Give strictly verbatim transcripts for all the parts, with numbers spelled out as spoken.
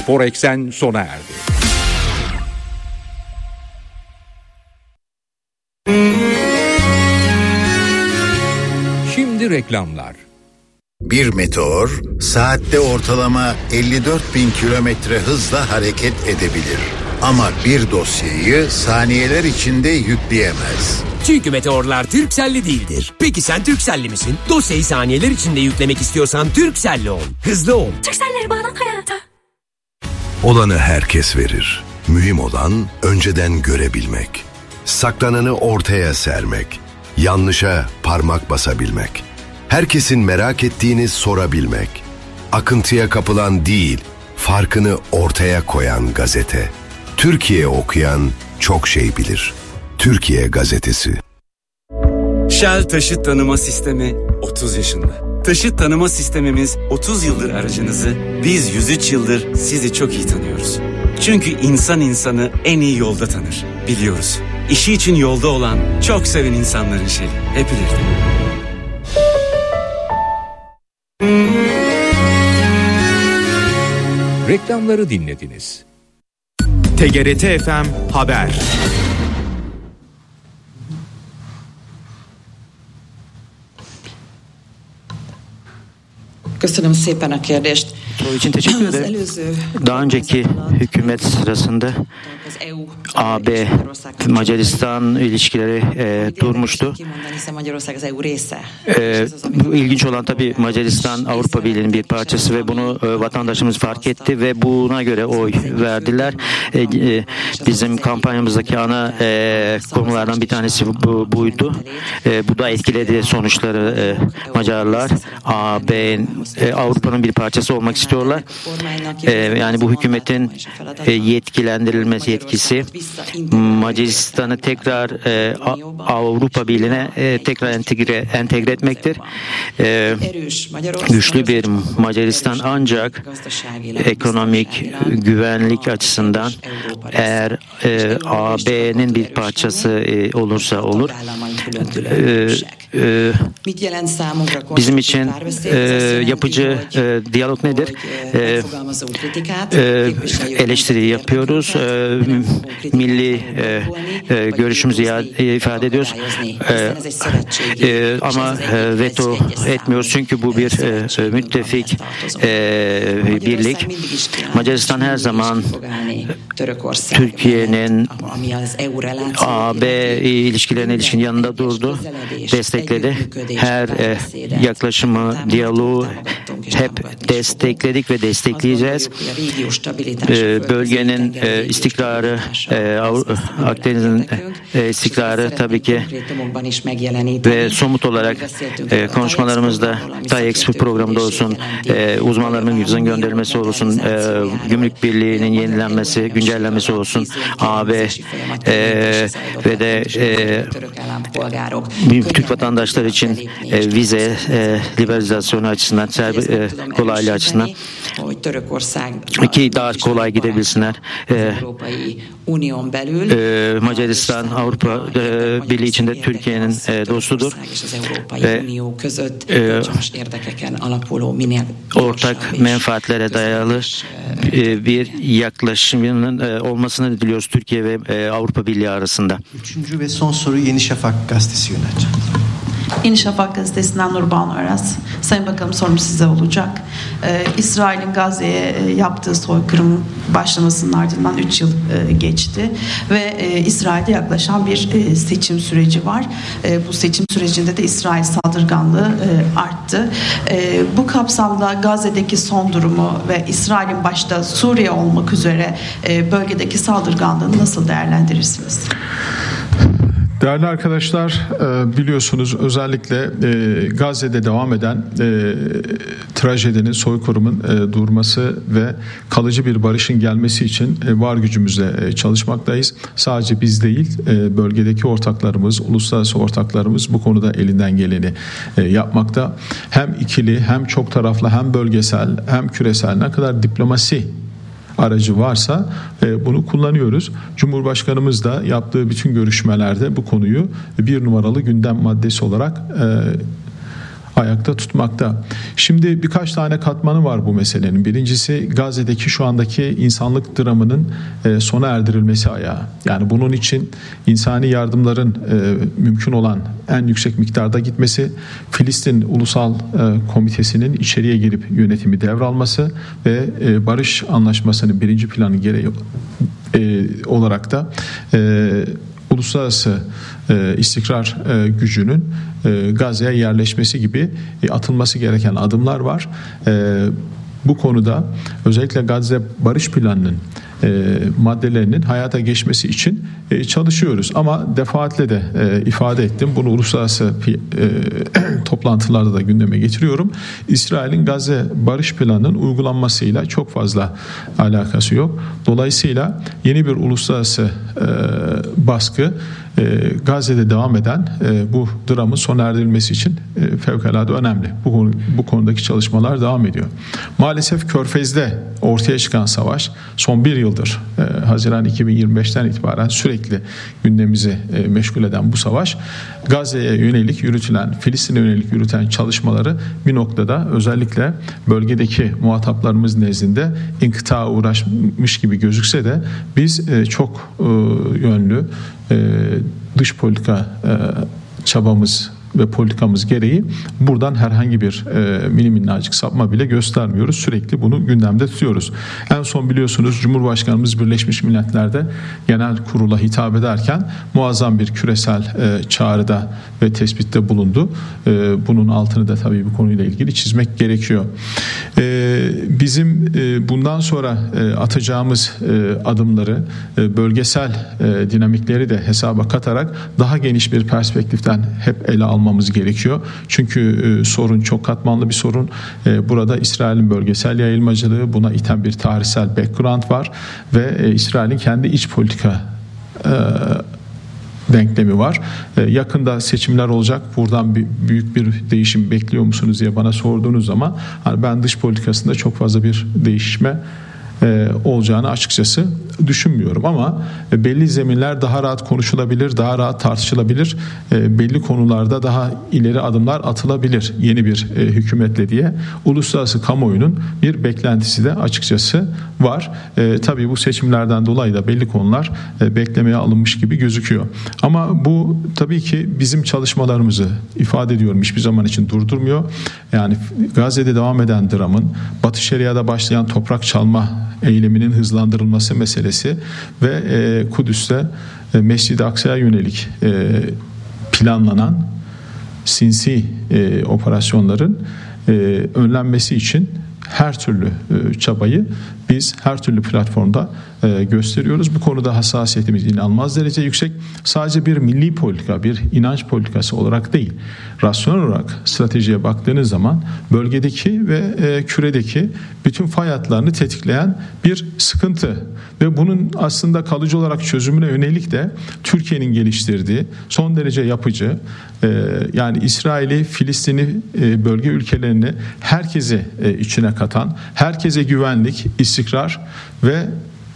Spor Eksen sona erdi. Şimdi reklamlar. Bir meteor saatte ortalama elli dört bin kilometre hızla hareket edebilir. Ama bir dosyayı saniyeler içinde yükleyemez. Çünkü meteorlar Turkcell'li değildir. Peki sen Turkcell'li misin? Dosyayı saniyeler içinde yüklemek istiyorsan Turkcell'li ol. Hızlı ol. Turkcell'leri bağlan hayata. Olanı herkes verir. Mühim olan önceden görebilmek. Saklananı ortaya sermek. Yanlışa parmak basabilmek. Herkesin merak ettiğini sorabilmek. Akıntıya kapılan değil, farkını ortaya koyan gazete. Türkiye okuyan çok şey bilir. Türkiye Gazetesi. Shell Taşıt Tanıma Sistemi otuz yaşında. Taşıt tanıma sistemimiz otuz yıldır aracınızı, biz yüz üç yıldır sizi çok iyi tanıyoruz. Çünkü insan insanı en iyi yolda tanır, biliyoruz. İşi için yolda olan, çok seven insanların Shell'i. Hep ileride. Reklamları dinlediniz. T G R T F M Haber. Köszönöm szépen a kérdést. Soru için teşekkür ederim. Daha önceki hükümet sırasında A B Macaristan ilişkileri e, durmuştu. E, ilginç olan tabii Macaristan Avrupa Birliği'nin bir parçası ve bunu e, vatandaşımız fark etti ve buna göre oy verdiler. E, e, bizim kampanyamızdaki ana e, konulardan bir tanesi bu, buydu. E, bu da etkiledi sonuçları. E, Macarlar A B e, Avrupa'nın bir parçası olmak istiyorlar. Ee, yani bu hükümetin e, yetkilendirilmesi yetkisi Macaristan'ı tekrar e, Avrupa Birliği'ne e, tekrar entegre, entegre etmektir. E, güçlü bir Macaristan ancak ekonomik güvenlik açısından eğer e, A B'nin bir parçası e, olursa olur. E, e, bizim için e, yapıcı e, diyalog nedir? E, e, eleştiri yapıyoruz. E, milli e, e, görüşümüzü ifade ediyoruz. E, e, ama e, veto etmiyoruz çünkü bu bir e, müttefik e, birlik. Macaristan her zaman Türkiye'nin A B ilişkilerine ilişkin yanında durdu, destekledi. Her e, yaklaşımı, diyaloğu hep destekledik ve destekleyeceğiz. E, bölgenin e, istikrarı, e, Akdeniz'in e, istikrarı tabii ki ve somut olarak e, konuşmalarımızda TAIEX programında olsun, e, uzmanlarımızın gönderilmesi olsun, e, gümrük birliğinin yenilenmesi, güncellenmesi olsun, A B e, ve de e, Türk vatandaşlar için e, vize e, liberalizasyonu açısından, e, kolaylığı açısından ki daha kolay gidebilsinler. E, e, Macaristan Avrupa e, Birliği içinde Türkiye'nin e, dostudur ve e, ortak menfaatlere dayalı e, bir yaklaşımının e, olmasını diliyoruz Türkiye ve e, Avrupa Birliği arasında. Üçüncü ve son soruyu Yeni Şafak gazetesi yönetecek. Yeni Şafak gazetesinden Nurbanu Aras. Sayın Bakanım, sorum size olacak. Ee, İsrail'in Gazze'ye e, yaptığı soykırım başlamasının ardından üç yıl e, geçti ve e, İsrail'de yaklaşan bir e, seçim süreci var. E, bu seçim sürecinde de İsrail saldırganlığı e, arttı. E, bu kapsamda Gazze'deki son durumu ve İsrail'in başta Suriye olmak üzere e, bölgedeki saldırganlığını nasıl değerlendirirsiniz? Değerli arkadaşlar, biliyorsunuz özellikle Gazze'de devam eden trajedinin, soykırımın durması ve kalıcı bir barışın gelmesi için var gücümüzle çalışmaktayız. Sadece biz değil, bölgedeki ortaklarımız, uluslararası ortaklarımız bu konuda elinden geleni yapmakta. Hem ikili, hem çok taraflı, hem bölgesel, hem küresel ne kadar diplomasi aracı varsa e, bunu kullanıyoruz. Cumhurbaşkanımız da yaptığı bütün görüşmelerde bu konuyu bir numaralı gündem maddesi olarak e, ayakta tutmakta. Şimdi birkaç tane katmanı var bu meselenin. Birincisi Gazze'deki şu andaki insanlık dramının sona erdirilmesi ayağı. Yani bunun için insani yardımların mümkün olan en yüksek miktarda gitmesi, Filistin Ulusal Komitesi'nin içeriye girip yönetimi devralması ve barış anlaşmasının birinci planı gereği olarak da uluslararası e, istikrar e, gücünün e, Gazze'ye yerleşmesi gibi e, atılması gereken adımlar var. E, bu konuda özellikle Gazze barış planının e, maddelerinin hayata geçmesi için e, çalışıyoruz. Ama defaatle de e, ifade ettim. Bunu uluslararası e, toplantılarda da gündeme getiriyorum. İsrail'in Gazze barış planının uygulanmasıyla çok fazla alakası yok. Dolayısıyla yeni bir uluslararası e, baskı e, Gazze'de devam eden e, bu dramın sona erdirilmesi için e, fevkalade önemli. Bu, konu, bu konudaki çalışmalar devam ediyor. Maalesef Körfez'de ortaya çıkan savaş son bir yıldır e, Haziran iki bin yirmi beşten itibaren sürekli gündemimizi e, meşgul eden bu savaş Gazze'ye yönelik yürütülen, Filistin'e yönelik yürütülen çalışmaları bir noktada özellikle bölgedeki muhataplarımız nezdinde inkıtağa uğraşmış gibi gözükse de biz e, çok e, yönlü e, dış politika e, çabamız ve politikamız gereği buradan herhangi bir e, mini minnacık sapma bile göstermiyoruz. Sürekli bunu gündemde tutuyoruz. En son biliyorsunuz Cumhurbaşkanımız Birleşmiş Milletler'de genel kurula hitap ederken muazzam bir küresel e, çağrıda ve tespitte bulundu. E, bunun altını da tabii bu konuyla ilgili çizmek gerekiyor. E, bizim e, bundan sonra e, atacağımız e, adımları e, bölgesel e, dinamikleri de hesaba katarak daha geniş bir perspektiften hep ele almak almamız gerekiyor. Çünkü e, sorun çok katmanlı bir sorun. E, burada İsrail'in bölgesel yayılmacılığı, buna iten bir tarihsel background var ve e, İsrail'in kendi iç politika e, denklemi var. E, yakında seçimler olacak. Buradan bir, büyük bir değişim bekliyor musunuz diye bana sorduğunuz zaman hani ben dış politikasında çok fazla bir değişme e, olacağını açıkçası düşünmüyorum ama belli zeminler daha rahat konuşulabilir, daha rahat tartışılabilir, e, belli konularda daha ileri adımlar atılabilir yeni bir e, hükümetle diye uluslararası kamuoyunun bir beklentisi de açıkçası var. E, tabii bu seçimlerden dolayı da belli konular e, beklemeye alınmış gibi gözüküyor. Ama bu tabii ki bizim çalışmalarımızı ifade ediyorum hiçbir zaman için durdurmuyor. Yani Gazze'de devam eden dramın, Batı Şeria'da başlayan toprak çalma eyleminin hızlandırılması meselesi ve e, Kudüs'te e, Mescid-i Aksa'ya yönelik e, planlanan sinsi e, operasyonların e, önlenmesi için her türlü e, çabayı biz her türlü platformda e, gösteriyoruz. Bu konuda hassasiyetimiz inanılmaz derece yüksek. Sadece bir milli politika, bir inanç politikası olarak değil, rasyonel olarak stratejiye baktığınız zaman bölgedeki ve e, küredeki bütün fay hatlarını tetikleyen bir sıkıntı ve bunun aslında kalıcı olarak çözümüne yönelik de Türkiye'nin geliştirdiği son derece yapıcı e, yani İsrail'i, Filistin'i, e, bölge ülkelerini herkesi e, içine katan, herkese güvenlik, istikrar ve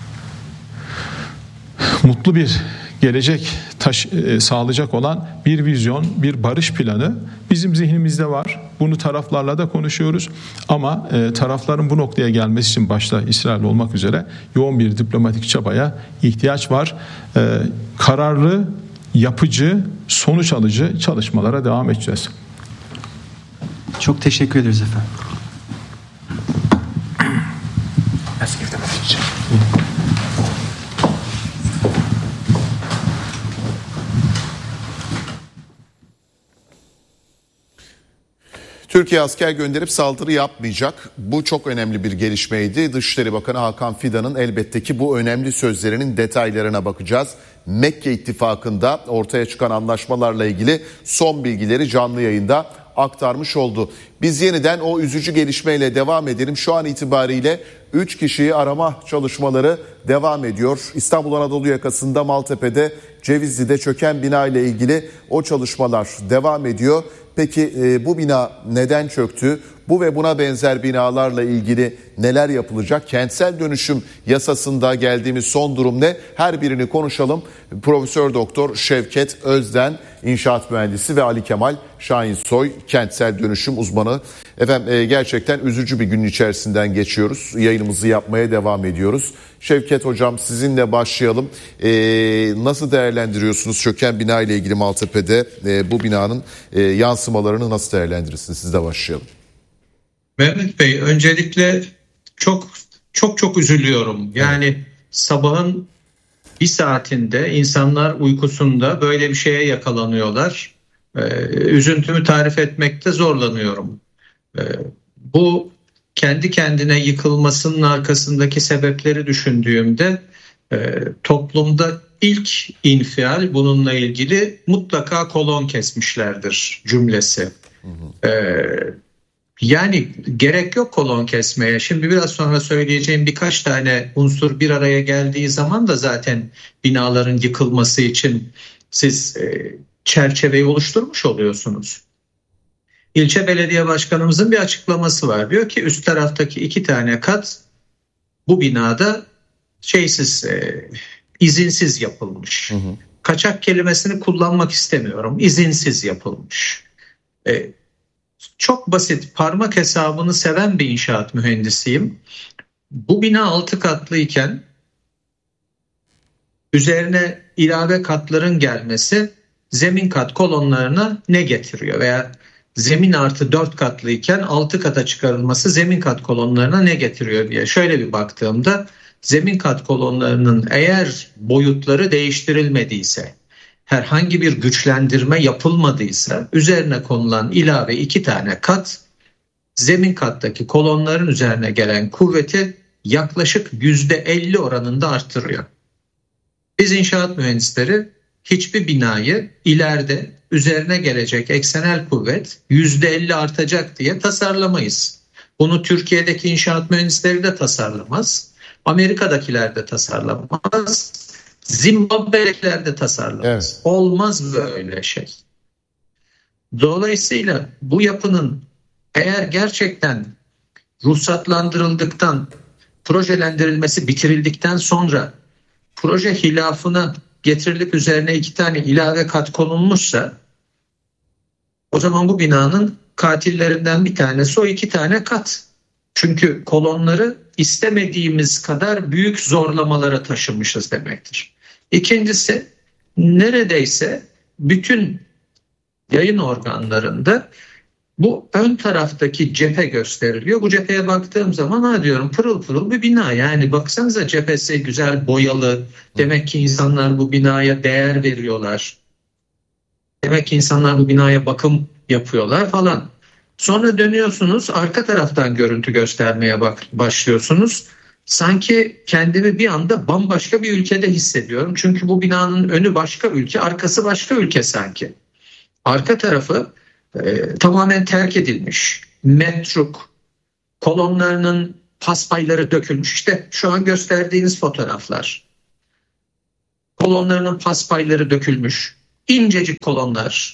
mutlu bir gelecek taş, e, sağlayacak olan bir vizyon, bir barış planı bizim zihnimizde var. Bunu taraflarla da konuşuyoruz ama e, tarafların bu noktaya gelmesi için başta İsrail olmak üzere yoğun bir diplomatik çabaya ihtiyaç var. E, kararlı, yapıcı, sonuç alıcı çalışmalara devam edeceğiz. Çok teşekkür ederiz efendim. Türkiye asker gönderip saldırı yapmayacak. Bu çok önemli bir gelişmeydi. Dışişleri Bakanı Hakan Fidan'ın elbette ki bu önemli sözlerinin detaylarına bakacağız. Mekke ittifakında ortaya çıkan anlaşmalarla ilgili son bilgileri canlı yayında aktarmış oldu. Biz yeniden o üzücü gelişmeyle devam edelim. Şu an itibariyle üç kişiyi arama çalışmaları devam ediyor. İstanbul Anadolu yakasında Maltepe'de Cevizli'de çöken bina ile ilgili o çalışmalar devam ediyor. Peki e, bu bina neden çöktü? Bu ve buna benzer binalarla ilgili neler yapılacak? Kentsel dönüşüm yasasında geldiğimiz son durum ne? Her birini konuşalım. Profesör Doktor Şevket Özden, inşaat mühendisi, ve Ali Kemal Şahinsoy, kentsel dönüşüm uzmanı. Efendim e, gerçekten üzücü bir günün içerisinden geçiyoruz. Yayınımızı yapmaya devam ediyoruz. Şevket Hocam, sizinle başlayalım. E, nasıl değerlendiriyorsunuz çöken bina ile ilgili Maltepe'de e, bu binanın e, yansımalarını nasıl değerlendirirsiniz? Sizle başlayalım. Mehmet Bey, öncelikle çok çok çok üzülüyorum. Yani sabahın bir saatinde insanlar uykusunda böyle bir şeye yakalanıyorlar. Ee, üzüntümü tarif etmekte zorlanıyorum. Ee, bu kendi kendine yıkılmasının arkasındaki sebepleri düşündüğümde e, toplumda ilk infial bununla ilgili mutlaka kolon kesmişlerdir cümlesi. Hı hı. Ee, Yani gerek yok kolon kesmeye. Şimdi biraz sonra söyleyeceğim birkaç tane unsur bir araya geldiği zaman da zaten binaların yıkılması için siz e, çerçeveyi oluşturmuş oluyorsunuz. İlçe belediye başkanımızın bir açıklaması var. Diyor ki üst taraftaki iki tane kat bu binada şeysiz, e, izinsiz yapılmış. Hı hı. Kaçak kelimesini kullanmak istemiyorum. İzinsiz yapılmış. E, Çok basit, parmak hesabını seven bir inşaat mühendisiyim. Bu bina altı katlıyken üzerine ilave katların gelmesi zemin kat kolonlarına ne getiriyor? Veya zemin artı dört katlıyken altı kata çıkarılması zemin kat kolonlarına ne getiriyor diye şöyle bir baktığımda zemin kat kolonlarının eğer boyutları değiştirilmediyse, herhangi bir güçlendirme yapılmadıysa üzerine konulan ilave iki tane kat zemin kattaki kolonların üzerine gelen kuvveti yaklaşık yüzde elli oranında arttırıyor. Biz inşaat mühendisleri hiçbir binayı ileride üzerine gelecek eksenel kuvvet yüzde elli artacak diye tasarlamayız. Bunu Türkiye'deki inşaat mühendisleri de tasarlamaz, Amerika'dakiler de tasarlamaz, Zimbabwe'dekiler de tasarlamaz. Evet. Olmaz böyle şey. Dolayısıyla bu yapının eğer gerçekten ruhsatlandırıldıktan, projelendirilmesi bitirildikten sonra proje hilafına getirilip üzerine iki tane ilave kat konulmuşsa o zaman bu binanın katillerinden bir tanesi o iki tane kat. Çünkü kolonları istemediğimiz kadar büyük zorlamalara taşımışız demektir. İkincisi, neredeyse bütün yayın organlarında bu ön taraftaki cephe gösteriliyor. Bu cepheye baktığım zaman ha diyorum pırıl pırıl bir bina. Yani baksanıza cephesi güzel boyalı. Demek ki insanlar bu binaya değer veriyorlar. Demek ki insanlar bu binaya bakım yapıyorlar falan. Sonra dönüyorsunuz arka taraftan görüntü göstermeye bak başlıyorsunuz. Sanki kendimi bir anda bambaşka bir ülkede hissediyorum. Çünkü bu binanın önü başka ülke, arkası başka ülke sanki. Arka tarafı e, tamamen terk edilmiş. Metruk, kolonlarının paspayları dökülmüş. İşte şu an gösterdiğiniz fotoğraflar. Kolonlarının paspayları dökülmüş. İncecik kolonlar.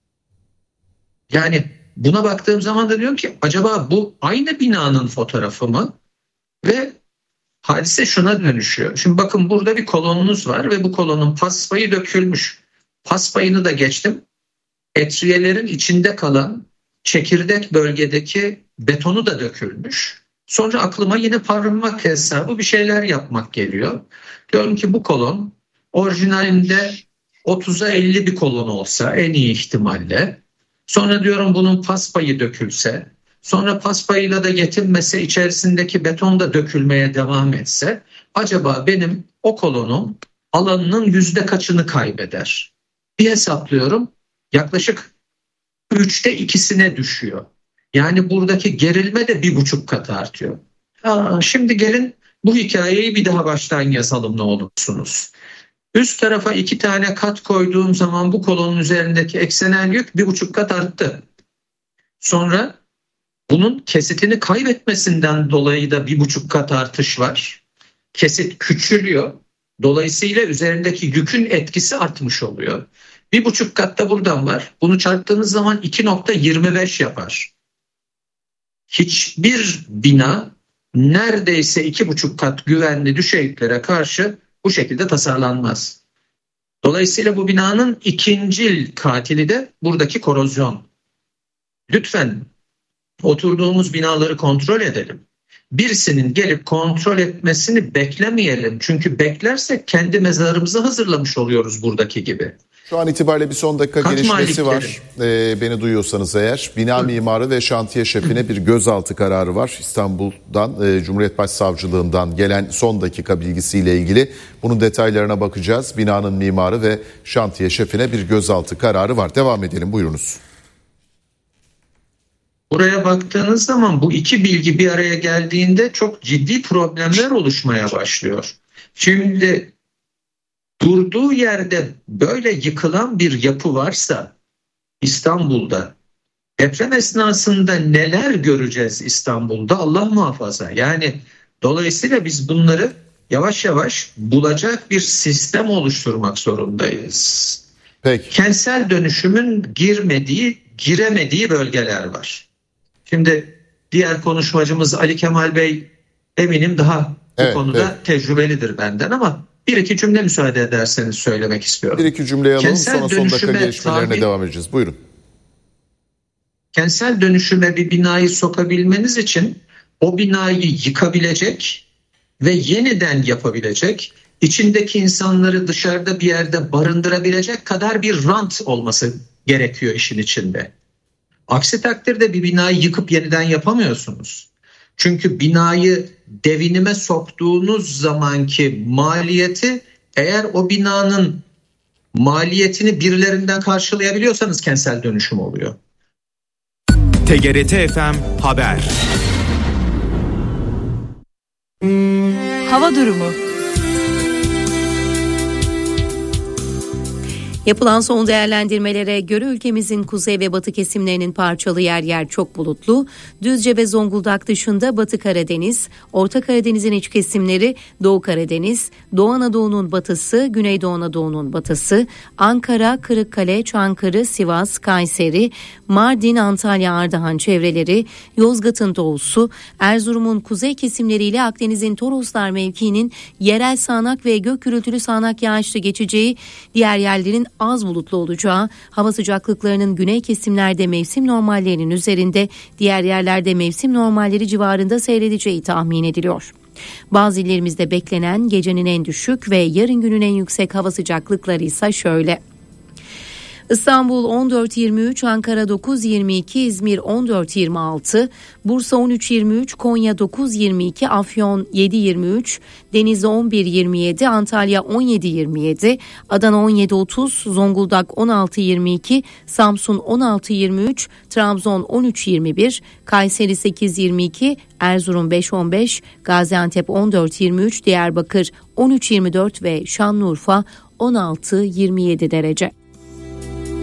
Yani buna baktığım zaman da diyorum ki acaba bu aynı binanın fotoğrafı mı? Ve hadise şuna dönüşüyor. Şimdi bakın burada bir kolonunuz var ve bu kolonun paspayı dökülmüş. Paspayını da geçtim. Etriyelerin içinde kalan çekirdek bölgedeki betonu da dökülmüş. Sonra aklıma yine parmak hesabı bir şeyler yapmak geliyor. Diyorum ki bu kolon orijinalinde otuza elli bir kolon olsa en iyi ihtimalle. Sonra diyorum bunun paspayı dökülse, sonra paspayıyla da yetinmese, içerisindeki beton da dökülmeye devam etse, acaba benim o kolonum alanının yüzde kaçını kaybeder? Bir hesaplıyorum, yaklaşık üçte ikisine düşüyor. Yani buradaki gerilme de bir buçuk kat artıyor. Aa, şimdi gelin bu hikayeyi bir daha baştan yazalım ne olursunuz. Üst tarafa iki tane kat koyduğum zaman bu kolonun üzerindeki eksenel yük bir buçuk kat arttı. Sonra bunun kesitini kaybetmesinden dolayı da bir buçuk kat artış var. Kesit küçülüyor. Dolayısıyla üzerindeki yükün etkisi artmış oluyor. Bir buçuk kat da buradan var. Bunu çarptığınız zaman iki nokta yirmi beş yapar. hiçbir bina neredeyse iki buçuk kat güvenli düşeklere karşı bu şekilde tasarlanmaz. Dolayısıyla bu binanın ikincil katili de buradaki korozyon. Lütfen oturduğumuz binaları kontrol edelim. Birisinin gelip kontrol etmesini beklemeyelim. Çünkü beklersek kendi mezarımızı hazırlamış oluyoruz buradaki gibi. Şu an itibariyle bir son dakika Kat gelişmesi malikleri. var. Ee, beni duyuyorsanız eğer. Bina mimarı ve şantiye şefine bir gözaltı kararı var. İstanbul'dan, e, Cumhuriyet Başsavcılığından gelen son dakika bilgisiyle ilgili. Bunun detaylarına bakacağız. Binanın mimarı ve şantiye şefine bir gözaltı kararı var. Devam edelim, buyurunuz. Buraya baktığınız zaman bu iki bilgi bir araya geldiğinde çok ciddi problemler oluşmaya başlıyor. Şimdi durduğu yerde böyle yıkılan bir yapı varsa İstanbul'da, deprem esnasında neler göreceğiz İstanbul'da, Allah muhafaza. Yani dolayısıyla biz bunları yavaş yavaş bulacak bir sistem oluşturmak zorundayız. Peki. Kentsel dönüşümün girmediği, giremediği bölgeler var. Şimdi diğer konuşmacımız Ali Kemal Bey eminim daha bu evet, konuda evet. tecrübelidir benden ama bir iki cümle müsaade ederseniz söylemek istiyorum. Bir iki cümle alalım, Kentsel sonra son dakika dönüşüme gelişmelerine tabi- devam edeceğiz. Buyurun. Kentsel dönüşüme bir binayı sokabilmeniz için o binayı yıkabilecek ve yeniden yapabilecek, içindeki insanları dışarıda bir yerde barındırabilecek kadar bir rant olması gerekiyor işin içinde. Aksi takdirde bir binayı yıkıp yeniden yapamıyorsunuz. Çünkü binayı devinime soktuğunuz zamanki maliyeti, eğer o binanın maliyetini birilerinden karşılayabiliyorsanız kentsel dönüşüm oluyor. T G R T F M Haber. Hava durumu. Yapılan son değerlendirmelere göre ülkemizin kuzey ve batı kesimlerinin parçalı yer yer çok bulutlu, Düzce ve Zonguldak dışında Batı Karadeniz, Orta Karadeniz'in iç kesimleri, Doğu Karadeniz, Doğu Anadolu'nun batısı, Güneydoğu Anadolu'nun batısı, Ankara, Kırıkkale, Çankırı, Sivas, Kayseri, Mardin, Antalya, Ardahan çevreleri, Yozgat'ın doğusu, Erzurum'un kuzey kesimleriyle Akdeniz'in Toroslar mevkiinin yerel sağanak ve gök gürültülü sağanak yağışlı geçeceği, diğer yerlerin az bulutlu olacağı, hava sıcaklıklarının güney kesimlerde mevsim normallerinin üzerinde, diğer yerlerde mevsim normalleri civarında seyredeceği tahmin ediliyor. Bazı illerimizde beklenen gecenin en düşük ve yarın günün en yüksek hava sıcaklıkları ise şöyle. İstanbul on dört yirmi üç, Ankara dokuz yirmi iki, İzmir on dört yirmi altı, Bursa on üç yirmi üç, Konya dokuz yirmi iki, Afyon yedi yirmi üç, Denizli on bir yirmi yedi, Antalya on yedi yirmi yedi, Adana on yedi otuz, Zonguldak on altı yirmi iki, Samsun on altı yirmi üç, Trabzon on üç yirmi bir, Kayseri sekiz yirmi iki, Erzurum beş on beş, Gaziantep on dört yirmi üç, Diyarbakır on üç yirmi dört ve Şanlıurfa on altı yirmi yedi derece.